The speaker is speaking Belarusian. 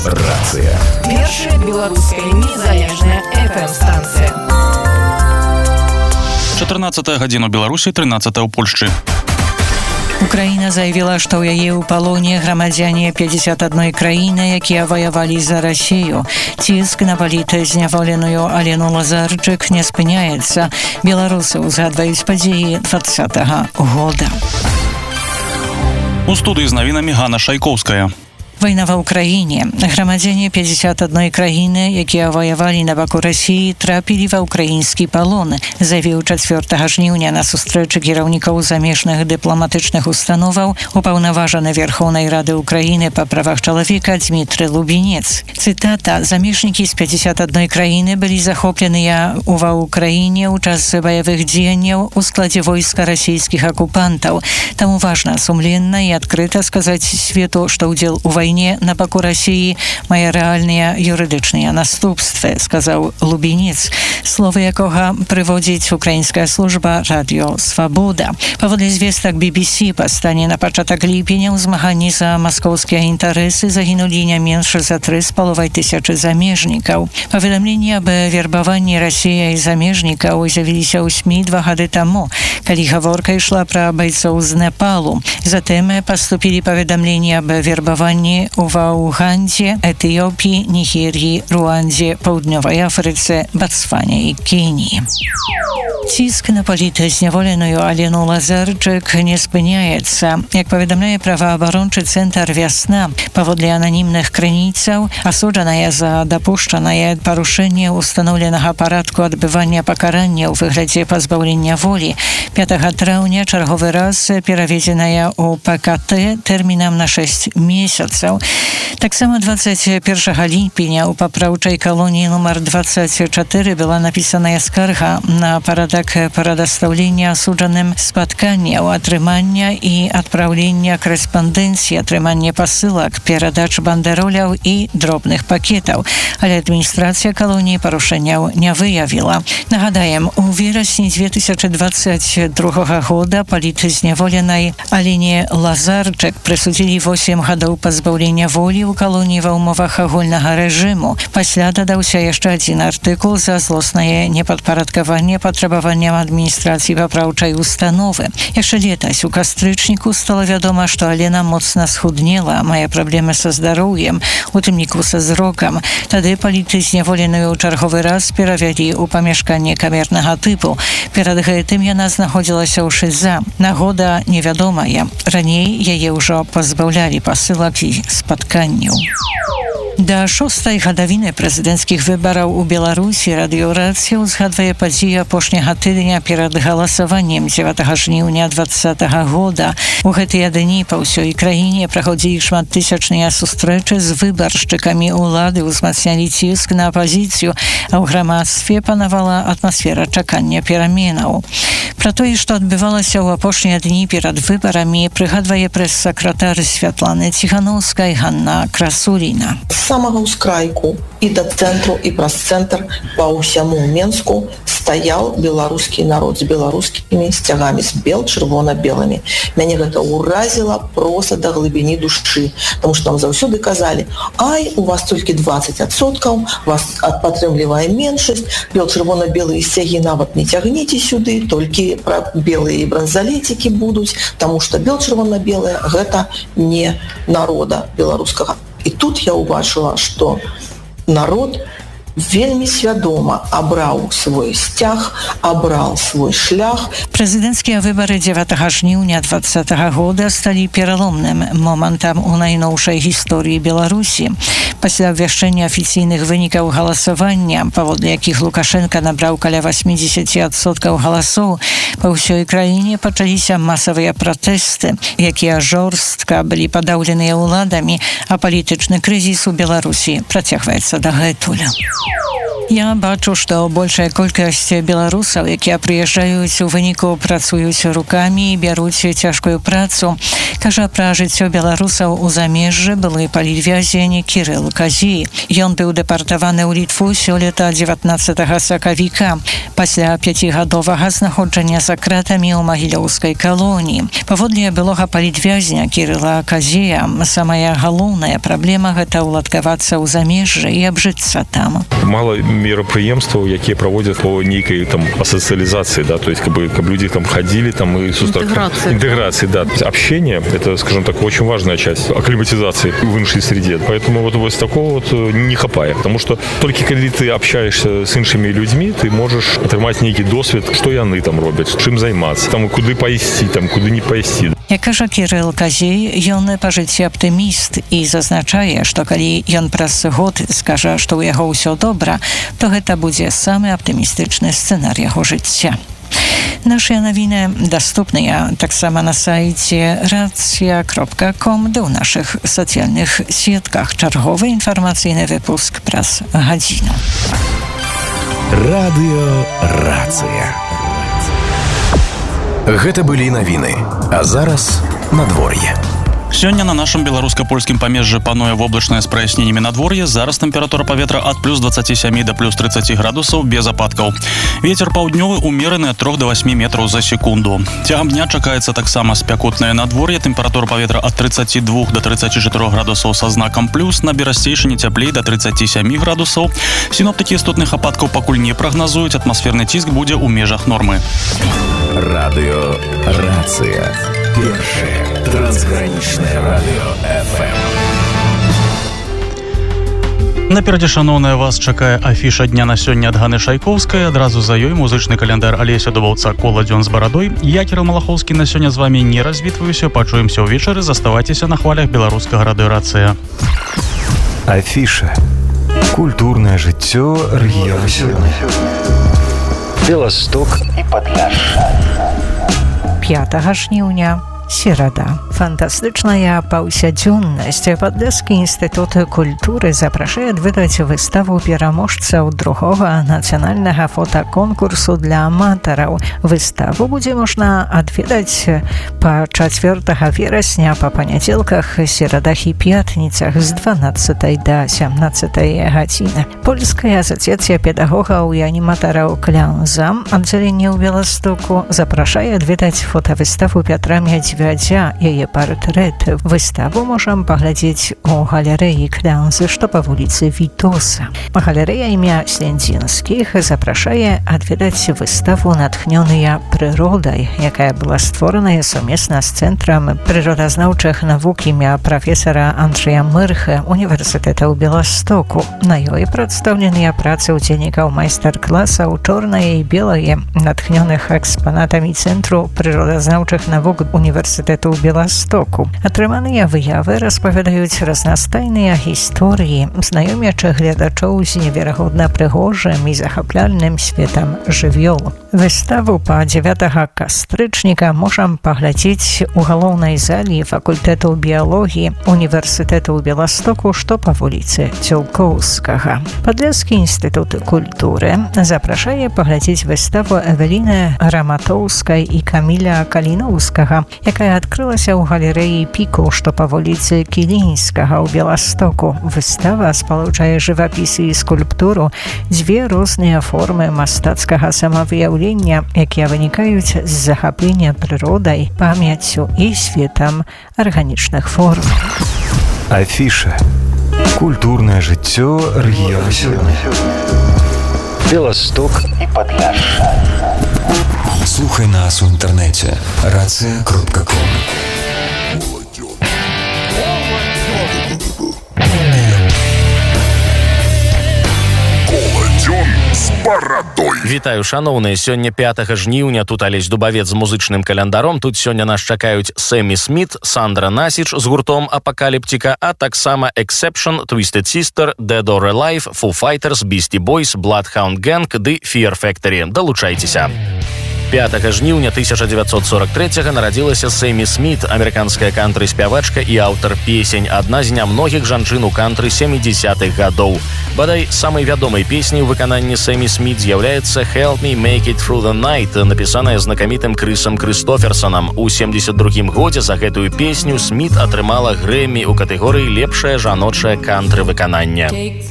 Рацыя. Першая беларуская незалежная FM-станція. 14 гадзіна ў Беларусі, 13 ў Польшчы. Украіна заявіла, што ў яе ў палоне грамадзяне 51 краіны, якія ваявалі за Расію. Ціск на палітзняволеную Алену Лазарчык не спыняецца. Беларусы узгадваюць падзеі 2020 года. У студыі з навінамі Ганна Шайкоўская. Вайна ва ўкраіне. Грамадзяне 51 краіны, якія ваявалі на баку Расіі, трапілі ва ўкраінскі палон, заявіў 4 жніўня на сустрэчы кіраўнікоў замежных дыпламатычных установаў упаўнаважаны Верхоўнай Рады Украіны па правах чалавека Дмітрый Лубінец. Цытата: «Замежнікі з 51 краіны былі захопленыя ва ўкраіне ў час баявых дзеянняў у складзе войска расійскіх акупантаў. Таму важна сумленна і адкрыта сказаць свету, што ўдзел у вайне на баку Расіі мае рэальныя юрыдычныя наступствы», сказаў Лубінец, словы якога прыводзіць украінская служба «Радіо Свабода». Паводле звестак BBC, па стане на пачатак ліпеня ў змаганні за маскоўскія інтарэсы загінулі не менш за 3,5 тысячы замежнікаў. Паведамленні аб вербаванні Расіяй замежнікаў з'явіліся ў СМІ 2 гады таму, калі гаворка ішла пра байцоў з Непалу. Затым паступілі паведамленні аб вербаванні ва Угандзе, Этыёпіі, Нігеріі, Руандзе, Паўднёвай Афрыцы, Батсване і Кеніі. Ціск на палітзняволеную Алену Лазарчык не спыняецца. Як паведамляе праваабарончы цэнтр «Вясна», паводле ананімных крыніцаў, асуджаная за дапушчанае парушэнне устаноўленага парадку адбывання пакарання ў выглядзе пазбаўлення волі 5 траўня чарговы раз пераведзеная ў ПКТ тэрмінам на 6 месяцаў. Таксама 21 ліпеня ў папраўчай калоніі нумар 24 была напісаная скарга на парадак прадастаўлення асуджаным спатканняў, атрымання і адпраўлення корэспандэнцыі, атрымання пасылак, перадач бандероляў і дробных пакетаў. Але адміністрацыя калоніі парушэнняў не выявіла. Нагадаем, у верасні 2022 года палітзняволенай Алене Лазарчык прысудзілі 8 гадоў пазбаўлення волі ў калоніі ва ўмовах агульнага рэжыму. Пасля дадаўся яшчэ адзін артыкул за злоснае непадпарадкаванне патрабаванням адміністрацыі папраўчай установы. Яшчэ летась у кастрычніку стала вядома, што Алена моцна схуднела, мае праблемы са здароўем, у тым ліку са зрокам. Тады палітзняволеную ў чарговы раз перавялі ў памяшканне камернага тыпу. Перад гэтым яна знаходзілася ў ШИЗА. Нагода невядомая. Раней яе ўжо пазбаўлялі пасылак і спатканняў. Да 6-й гадавіны прэзідэнцкіх выбараў у Беларусі радыёрацыя ўзгадвае падзеі апошняга тыдня перад галасаваннем 9 жніўня 2020 года. У гэтыя дні па ўсёй краіне праходзілі шматтысячныя сустрэчы з выбаршчыкамі ўлады, узмацнялі ціск на апазіцыю, а ў грамадстве панавала атмасфера чакання пераменаў. Пра тое, што адбывалася ў апошнія дні перад выбарамі, прыгадвае прэс-сакратар Святланы Ціханаўскай Ганна Красуліна. З самага ўскрайку і да цэнтру, і праз цэнтр па ўсяму Менску стаяў беларускі народ з беларускімі сцягамі, з бел-чырвона-белымі. Мяне гэта ўразіла проста да глыбіні душы, таму што нам заўсёды казалі: «Ай, у вас толькі 20%, вас падтрымлівае меншасць, бел-чырвона-белыя сцягі нават не цягніце сюды, толькі белыя бранзалецікі будуць, таму што бел-чырвона-белыя гэта не народа беларускага». І тут я ўбачыла, што народ вельмі свядома абраў свой сцяг, абраў свой шлях. Прэзідэнцкія выбары 9 жніўня 2020 года сталі пераломным момантам у найноўшай гісторыі Беларусі. Пасля абвяшчэння афіцыйных вынікаў галасавання, паводле якіх Лукашенко набраў каля 80% галасоў, па ўсёй краіне пачаліся масавыя пратэсты, якія жорстка былі падаўленыя ўладамі, а палітычны крызіс у Беларусі працягваецца дагэтуль. Я бачу, што большая колькасць беларусаў, якія прыязджаюць у выніку працуюць рукамі і бяруць цяжкую працу. Кажа пра жыццё беларусаў у замежжы былы палітвязень Кірыл Казій. Ён быў дэпартаваны ў Літву сёлета 19 сакавіка пасля 5гадовага знаходжання за кратамі ў магілёўскай калоніі. Паводле былога палітвязня Кірыла Казія, самая галоўная праблема гэта ўладкавацца ў замежжы і абжыцца там. Мало мерапрыемстваў, якія праводзяць по нейкай там асацыялізацыі, да, то есть каб люди там ходили там и интеграции, да, общение, это, скажем так, очень важная часть акклиматизации в іншай среде. Поэтому вот такого вот не хапае, потому что только когда ты общаешься с іншымі людьми, ты можешь атрымаць нейкі досвед, што яны там робяць, чым займацца, там куды пайсці, там куды не пайсці. Як кажа Кірыл Казій, ён па жыцці аптыміст і зазначае, што калі ён праз год скажа, што ў яго ўсё добра, то гэта будзе самы аптымістычны сцэнар яго жыцця. Нашыя навіны даступныя таксама на сайце racja.com ды ў нашых сацыяльных сетках. Чарговы інфармацыйны выпуск праз гадзіну. Радыё Рацыя. Гэта былі навіны, а зараз надвор'е. Сёння на нашым беларуска-польскім памежжы пануе воблачнае з праясненнямі надвор'е. Зараз тэмпература паветра ад плюс 27 да плюс 30 градусаў без ападкаў. Вецер паўднёвы умераны ад 3 до 8 метраў за секунду. Цягам дня чакаецца таксама спякотнае надвор'е. Тэмпература паветра ад 32 до 34 градусаў са знакам плюс. На берасцейшыне цяплей да 37 градусаў. Сіноптыкі істотных ападкаў пакуль не прагназуюць. Атмасферны ціск будзе ў межах нормы. Радыё Рацыя. Першае трансгранічнае радыё FM. Наперадзе, шаноўная, вас чакае афіша дня на сёння ад Ганы Шайкоўскай. Адразу за ёй музычны каляндар Алеся Дубаўца «Кола дзён з барадой». Я, Кірыл Малахоўскі, на сёння з вамі не развітваюся. Пачуемся ўвечары. Заставайцеся на хвалях беларускага радыё Рацыя. Афіша. Культурнае жыццё рэгіёну сёння. Беласток і Падляшша. 5 жніўня. Серада. Фантастычная паўсядзённасць. Падляшскі інстытут культуры запрашае адведаць выставу пераможцаў другога нацыянальнага фотаконкурсу для аматараў. Выставу будзе можна адведаць па 4 верасня па панядзелках, серадах і пятніцах з 12 да 17 гадзіны. Польская асацыяцыя педагогаў і аніматараў «Клянза» аддзяленне ў Беластоку запрашае адведаць фотавыставу Пятра Мядзвядзя, яе партрэт. Выставу можам паглядзець у галерэі «Клянзы», што па вуліцы Вітоса. Галерэя імя Слендзінскіх запрашае адведаць выставу «Натхнёныя прыродай», якая была створаная сумесна з Цэнтрам прыродазнаўчых навук імя прафесара Андрыя Мырхэ універсітэта ў Беластоку. На ёй прадстаўленыя працы ўдзельнікаў майстар-класаў «Чорнае і белае», натхнёных экспанатамі Цэнтру прыродазнаўчых навук універсітэту ў Беластоку. Атрыманыя выявы распавядаюць разнастайныя гісторыі, знаёмячы гледачоў з неверагодна прыгожым і захапляльным светам жывёл. Выставу па 9 кастрычніка можам паглядзець у галоўнай залі факультэту біялогіі універсітэту ў Беластоку, што па вуліцы Цёлкоўскага. Падляшскі інстытут культуры запрашае паглядзець выставу Эвеліны Раматоўскай і Каміля Каліноўскага, якая адкрылася ў галерэі «Піку», што па вуліцы Кілінскага ў Беластоку. Выстава спалучае жывапіс і скульптуру, дзве розныя формы мастацкага самавыяўлення, якія вынікаюць з захаплення прыродай, памяццю і светам арганічных форм. Афіша. Культурнае жыццё рэгіёну сёння. Беласток і Падляшша. Слухай нас у інтэрнэце racja.com. Вітаю, шаноўныя. Сёння 5 жніўня. Тут Алесь Дубавец з музычным календаром. Тут сёння нас чакаюць Сэмі Сміт, Сандра Насіч з гуртом Апакаліптика, а таксама Exception, Twisted Sister, Dead or Alive, Foo Fighters, Beastie Boys, Bloodhound Gang ды Fear Factory. Далучайцеся. 5 жніўня 1943 нарадзілася Сэмі Сміт, амерыканская кантры-спявачка і аўтар песень, адна з нямногіх жанчын у кантры 70-х гадоў. Бадай, самай вядомай песняй у выкананні Сэмі Сміт з'яўляецца «Help Me Make It Through the Night», напісаная знакамітым Крысам Крыстоферсонам. У 72-м годзе за гэтую песню Сміт атрымала Грэмі ў катэгорыі «Лепшае жаночае кантры-выкананне».